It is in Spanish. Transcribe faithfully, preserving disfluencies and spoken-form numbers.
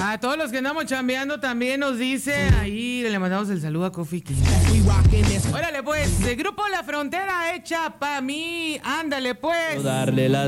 A todos los que andamos chambeando también nos dice, ahí le mandamos el saludo a Coffee King. Órale pues, el grupo La Frontera hecha pa' mí, ándale pues. Darle la